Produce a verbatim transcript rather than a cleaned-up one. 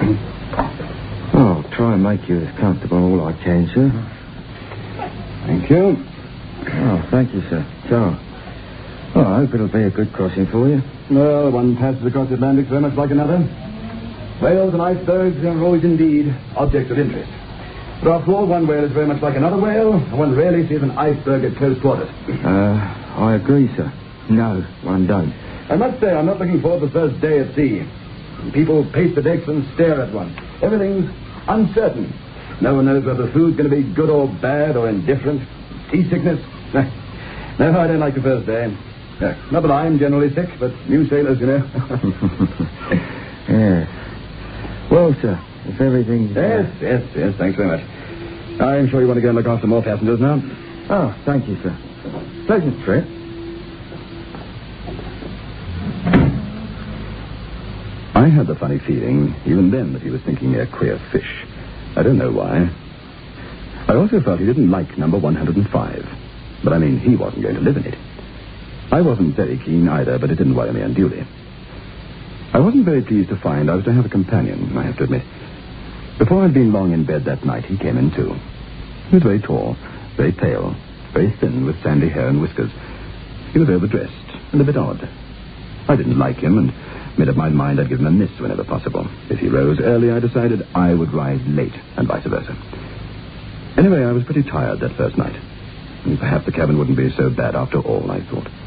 Oh, I'll try and make you as comfortable all I can, sir. Thank you. Oh, thank you, sir. So, oh, I hope it'll be a good crossing for you. Well, one passes across the Atlantic very much like another. Whales and icebergs are always indeed objects of interest. But after all, one whale is very much like another whale, and one rarely sees an iceberg at close quarters. Uh, I agree, sir. No, one don't. I must say, I'm not looking forward to the first day at sea. People pace the decks and stare at one. Everything's uncertain. No one knows whether the food's going to be good or bad or indifferent. Seasickness. No, I don't like the first day. No, not that I'm generally sick, but new sailors, you know. Yes. Well, sir, if everything's... Yes, yes, yes, thanks very much. I'm sure you want to go and look after more passengers now. Oh, thank you, sir. Pleasant trip. I had the funny feeling, even then, that he was thinking me a queer fish. I don't know why. I also felt he didn't like number one hundred five. But, I mean, he wasn't going to live in it. I wasn't very keen either, but it didn't worry me unduly. I wasn't very pleased to find I was to have a companion, I have to admit. Before I'd been long in bed that night, he came in too. He was very tall, very pale, very thin, with sandy hair and whiskers. He was overdressed and a bit odd. I didn't like him and made up my mind I'd give him a miss whenever possible. If he rose early, I decided I would rise late, and vice versa. Anyway, I was pretty tired that first night. And perhaps the cabin wouldn't be so bad after all, I thought.